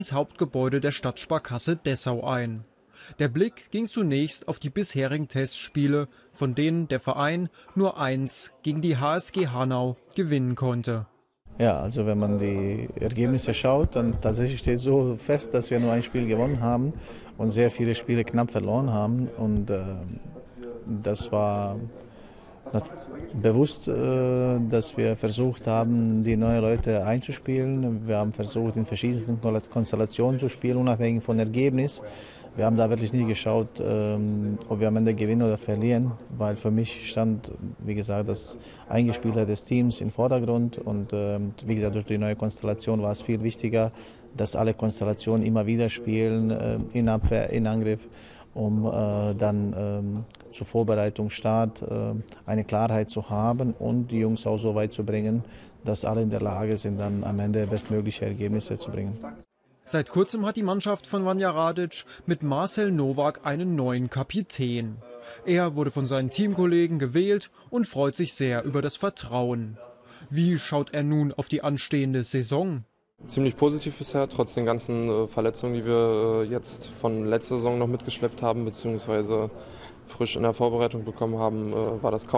ins Hauptgebäude der Stadtsparkasse Dessau ein. Der Blick ging zunächst auf die bisherigen Testspiele, von denen der Verein nur eins gegen die HSG Hanau gewinnen konnte. Ja, also wenn man die Ergebnisse schaut, dann tatsächlich steht so fest, dass wir nur ein Spiel gewonnen haben und sehr viele Spiele knapp verloren haben. Und das war bewusst, dass wir versucht haben, die neuen Leute einzuspielen. Wir haben versucht, in verschiedensten Konstellationen zu spielen, unabhängig von Ergebnis. Wir haben da wirklich nie geschaut, ob wir am Ende gewinnen oder verlieren, weil für mich stand, wie gesagt, das Eingespieltheit des Teams im Vordergrund und wie gesagt, durch die neue Konstellation war es viel wichtiger, dass alle Konstellationen immer wieder spielen, in Abwehr, in Angriff, um dann zur Vorbereitung, Start eine Klarheit zu haben und die Jungs auch so weit zu bringen, dass alle in der Lage sind, dann am Ende bestmögliche Ergebnisse zu bringen. Seit kurzem hat die Mannschaft von Vanja Radic mit Marcel Nowak einen neuen Kapitän. Er wurde von seinen Teamkollegen gewählt und freut sich sehr über das Vertrauen. Wie schaut er nun auf die anstehende Saison? Ziemlich positiv bisher, trotz den ganzen Verletzungen, die wir jetzt von letzter Saison noch mitgeschleppt haben, beziehungsweise frisch in der Vorbereitung bekommen haben, war das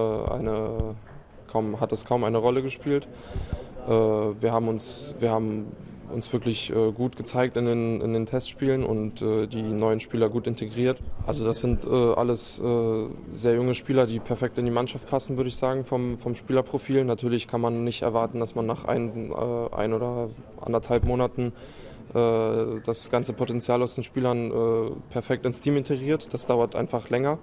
hat es kaum eine Rolle gespielt. Wir haben uns wirklich gut gezeigt in den Testspielen und die neuen Spieler gut integriert. Also das sind alles sehr junge Spieler, die perfekt in die Mannschaft passen, würde ich sagen, vom Spielerprofil. Natürlich kann man nicht erwarten, dass man nach ein oder anderthalb Monaten das ganze Potenzial aus den Spielern perfekt ins Team integriert. Das dauert einfach länger.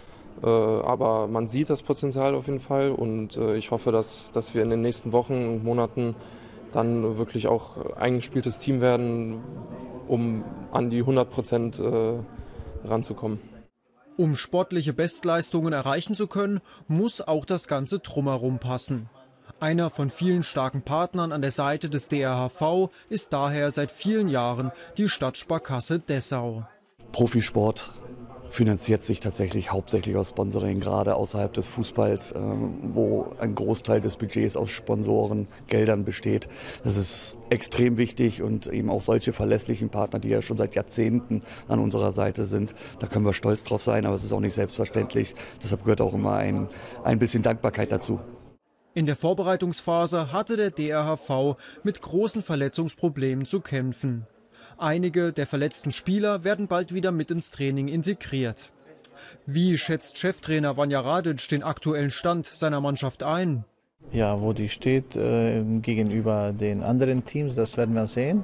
Aber man sieht das Potenzial auf jeden Fall und ich hoffe, dass wir in den nächsten Wochen und Monaten dann wirklich auch eingespieltes Team werden, um an die 100% ranzukommen. Um sportliche Bestleistungen erreichen zu können, muss auch das Ganze drumherum passen. Einer von vielen starken Partnern an der Seite des DRHV ist daher seit vielen Jahren die Stadtsparkasse Dessau. Profisport finanziert sich tatsächlich hauptsächlich aus Sponsoring, gerade außerhalb des Fußballs, wo ein Großteil des Budgets aus Sponsorengeldern besteht. Das ist extrem wichtig und eben auch solche verlässlichen Partner, die ja schon seit Jahrzehnten an unserer Seite sind, da können wir stolz drauf sein, aber es ist auch nicht selbstverständlich. Deshalb gehört auch immer ein bisschen Dankbarkeit dazu. In der Vorbereitungsphase hatte der DRHV mit großen Verletzungsproblemen zu kämpfen. Einige der verletzten Spieler werden bald wieder mit ins Training integriert. Wie schätzt Cheftrainer Vanja Radic den aktuellen Stand seiner Mannschaft ein? Ja, wo die steht gegenüber den anderen Teams, das werden wir sehen.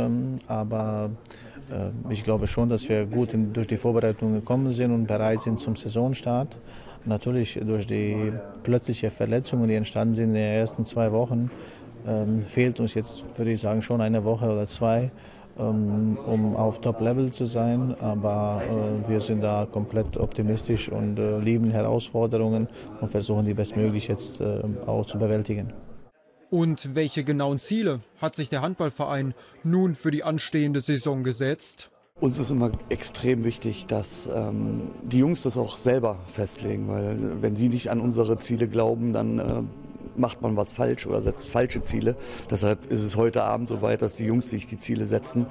Aber ich glaube schon, dass wir gut durch die Vorbereitung gekommen sind und bereit sind zum Saisonstart. Natürlich durch die plötzliche Verletzungen, die entstanden sind in den ersten 2 Wochen, fehlt uns jetzt, würde ich sagen, schon eine Woche oder 2, um auf Top-Level zu sein. Aber wir sind da komplett optimistisch und lieben Herausforderungen und versuchen die bestmöglich jetzt auch zu bewältigen. Und welche genauen Ziele hat sich der Handballverein nun für die anstehende Saison gesetzt? Uns ist immer extrem wichtig, dass die Jungs das auch selber festlegen, weil wenn sie nicht an unsere Ziele glauben, dann macht man was falsch oder setzt falsche Ziele. Deshalb ist es heute Abend soweit, dass die Jungs sich die Ziele setzen.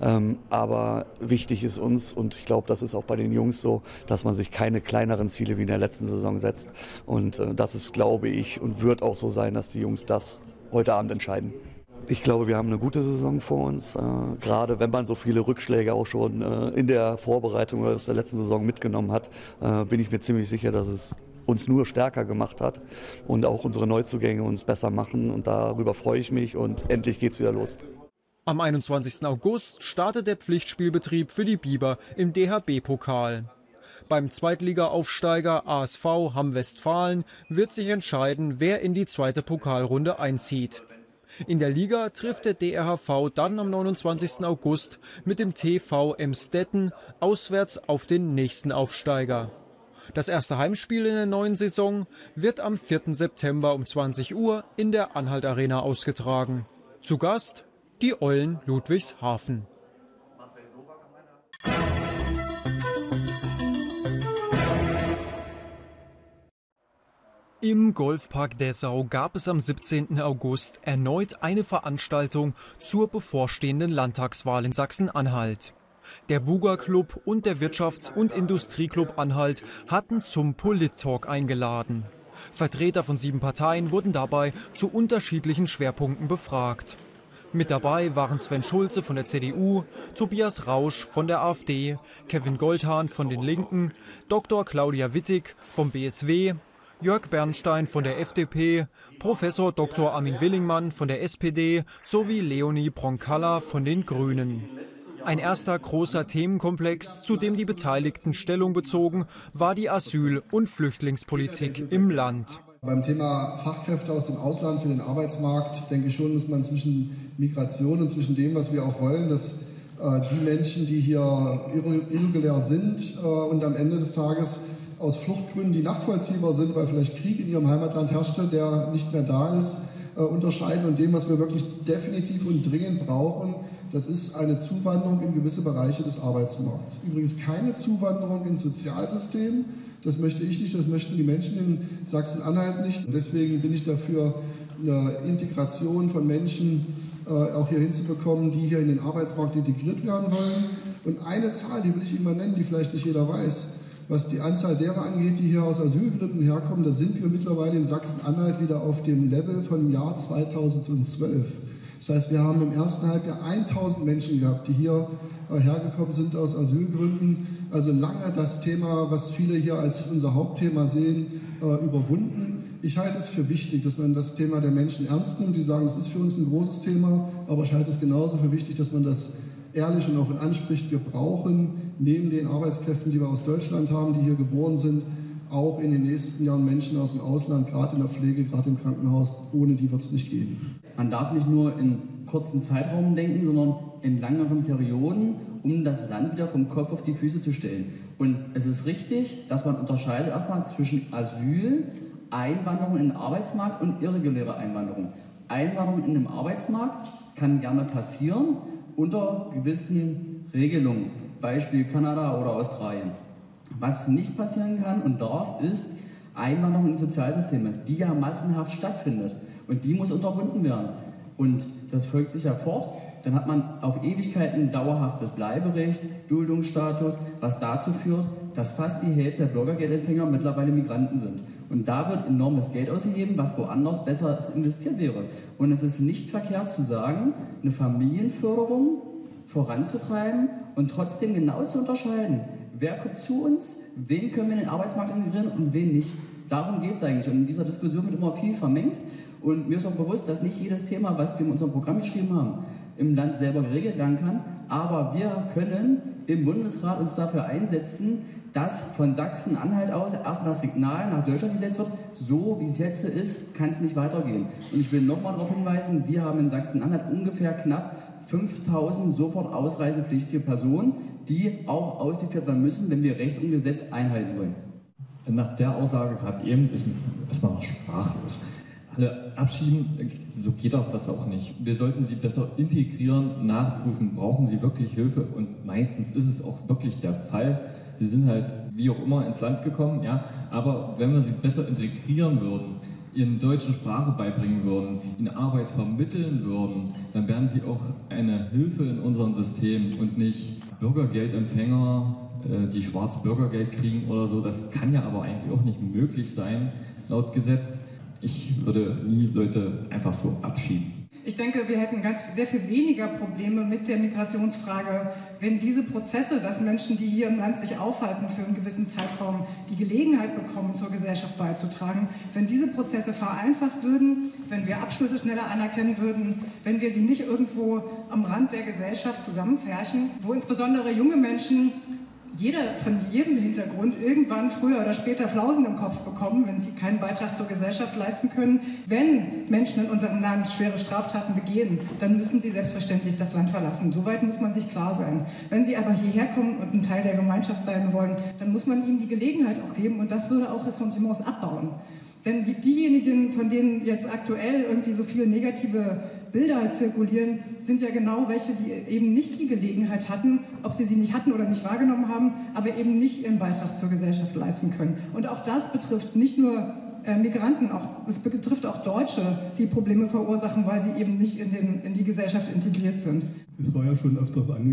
Aber wichtig ist uns, und ich glaube, das ist auch bei den Jungs so, dass man sich keine kleineren Ziele wie in der letzten Saison setzt. Und das ist, glaube ich, und wird auch so sein, dass die Jungs das heute Abend entscheiden. Ich glaube, wir haben eine gute Saison vor uns. Gerade wenn man so viele Rückschläge auch schon in der Vorbereitung oder aus der letzten Saison mitgenommen hat, bin ich mir ziemlich sicher, dass es uns nur stärker gemacht hat und auch unsere Neuzugänge uns besser machen. Und darüber freue ich mich und endlich geht's wieder los. Am 21. August startet der Pflichtspielbetrieb für die Biber im DHB-Pokal. Beim Zweitliga-Aufsteiger ASV Hamm-Westfalen wird sich entscheiden, wer in die zweite Pokalrunde einzieht. In der Liga trifft der DRHV dann am 29. August mit dem TV Emstetten auswärts auf den nächsten Aufsteiger. Das erste Heimspiel in der neuen Saison wird am 4. September um 20 Uhr in der Anhalt Arena ausgetragen. Zu Gast die Eulen Ludwigshafen. Im Golfpark Dessau gab es am 17. August erneut eine Veranstaltung zur bevorstehenden Landtagswahl in Sachsen-Anhalt. Der Buga Club und der Wirtschafts- und Industrieclub Anhalt hatten zum Polit-Talk eingeladen. Vertreter von 7 Parteien wurden dabei zu unterschiedlichen Schwerpunkten befragt. Mit dabei waren Sven Schulze von der CDU, Tobias Rausch von der AfD, Kevin Goldhahn von den Linken, Dr. Claudia Wittig vom BSW, Jörg Bernstein von der FDP, Professor Dr. Armin Willingmann von der SPD sowie Leonie Bronkalla von den Grünen. Ein erster großer Themenkomplex, zu dem die Beteiligten Stellung bezogen, war die Asyl- und Flüchtlingspolitik im Land. Beim Thema Fachkräfte aus dem Ausland für den Arbeitsmarkt, denke ich schon, muss man zwischen Migration und zwischen dem, was wir auch wollen, dass die Menschen, die hier irregulär sind und am Ende des Tages aus Fluchtgründen, die nachvollziehbar sind, weil vielleicht Krieg in ihrem Heimatland herrschte, der nicht mehr da ist, unterscheiden und dem, was wir wirklich definitiv und dringend brauchen, das ist eine Zuwanderung in gewisse Bereiche des Arbeitsmarkts. Übrigens keine Zuwanderung ins Sozialsystem, das möchte ich nicht, das möchten die Menschen in Sachsen-Anhalt nicht. Und deswegen bin ich dafür, eine Integration von Menschen auch hier hinzubekommen, die hier in den Arbeitsmarkt integriert werden wollen. Und eine Zahl, die will ich Ihnen mal nennen, die vielleicht nicht jeder weiß. Was die Anzahl derer angeht, die hier aus Asylgründen herkommen, da sind wir mittlerweile in Sachsen-Anhalt wieder auf dem Level vom Jahr 2012. Das heißt, wir haben im ersten Halbjahr 1000 Menschen gehabt, die hier hergekommen sind aus Asylgründen. Also lange das Thema, was viele hier als unser Hauptthema sehen, überwunden. Ich halte es für wichtig, dass man das Thema der Menschen ernst nimmt. Die sagen, es ist für uns ein großes Thema, aber ich halte es genauso für wichtig, dass man das ehrlich und offen anspricht. Wir brauchen neben den Arbeitskräften, die wir aus Deutschland haben, die hier geboren sind, auch in den nächsten Jahren Menschen aus dem Ausland, gerade in der Pflege, gerade im Krankenhaus. Ohne die wird es nicht gehen. Man darf nicht nur in kurzen Zeitraum denken, sondern in langeren Perioden, um das Land wieder vom Kopf auf die Füße zu stellen. Und es ist richtig, dass man unterscheidet erstmal zwischen Asyl, Einwanderung in den Arbeitsmarkt und irreguläre Einwanderung. Einwanderung in den Arbeitsmarkt kann gerne passieren unter gewissen Regelungen, Beispiel Kanada oder Australien. Was nicht passieren kann und darf, ist Einwanderung in die Sozialsysteme, die ja massenhaft stattfindet. Und die muss unterbunden werden. Und das folgt sich ja fort. Dann hat man auf Ewigkeiten dauerhaftes Bleiberecht, Duldungsstatus, was dazu führt, dass fast die Hälfte der Bürgergeldempfänger mittlerweile Migranten sind. Und da wird enormes Geld ausgegeben, was woanders besser investiert wäre. Und es ist nicht verkehrt zu sagen, eine Familienförderung voranzutreiben und trotzdem genau zu unterscheiden, wer kommt zu uns, wen können wir in den Arbeitsmarkt integrieren und wen nicht. Darum geht es eigentlich. Und in dieser Diskussion wird immer viel vermengt. Und mir ist auch bewusst, dass nicht jedes Thema, was wir in unserem Programm geschrieben haben, im Land selber geregelt werden kann. Aber wir können im Bundesrat uns dafür einsetzen, dass von Sachsen-Anhalt aus erstmal das Signal nach Deutschland gesetzt wird, so wie es jetzt ist, kann es nicht weitergehen. Und ich will nochmal darauf hinweisen, wir haben in Sachsen-Anhalt ungefähr knapp 5000 sofort ausreisepflichtige Personen, die auch ausgeführt werden müssen, wenn wir Recht und Gesetz einhalten wollen. Nach der Aussage gerade eben ist erstmal noch sprachlos. Alle abschieben, so geht doch das auch nicht. Wir sollten sie besser integrieren, nachprüfen, brauchen sie wirklich Hilfe und meistens ist es auch wirklich der Fall. Sie sind halt wie auch immer ins Land gekommen, ja, aber wenn wir sie besser integrieren würden, ihnen deutsche Sprache beibringen würden, ihnen Arbeit vermitteln würden, dann wären sie auch eine Hilfe in unserem System und nicht Bürgergeldempfänger, die schwarz Bürgergeld kriegen oder so. Das kann ja aber eigentlich auch nicht möglich sein, laut Gesetz. Ich würde nie Leute einfach so abschieben. Ich denke, wir hätten sehr viel weniger Probleme mit der Migrationsfrage, wenn diese Prozesse, dass Menschen, die hier im Land sich aufhalten für einen gewissen Zeitraum, die Gelegenheit bekommen, zur Gesellschaft beizutragen, wenn diese Prozesse vereinfacht würden, wenn wir Abschlüsse schneller anerkennen würden, wenn wir sie nicht irgendwo am Rand der Gesellschaft zusammenfärchen, wo insbesondere junge Menschen jeder von jedem Hintergrund irgendwann früher oder später Flausen im Kopf bekommen, wenn sie keinen Beitrag zur Gesellschaft leisten können. Wenn Menschen in unserem Land schwere Straftaten begehen, dann müssen sie selbstverständlich das Land verlassen. Soweit muss man sich klar sein. Wenn sie aber hierher kommen und ein Teil der Gemeinschaft sein wollen, dann muss man ihnen die Gelegenheit auch geben und das würde auch Ressentiments abbauen. Denn diejenigen, von denen jetzt aktuell irgendwie so viele negative Bilder zirkulieren, sind ja genau welche, die eben nicht die Gelegenheit hatten, ob sie nicht hatten oder nicht wahrgenommen haben, aber eben nicht ihren Beitrag zur Gesellschaft leisten können. Und auch das betrifft nicht nur Migranten, es betrifft auch Deutsche, die Probleme verursachen, weil sie eben nicht in die Gesellschaft integriert sind. Es war ja schon öfters angesprochen.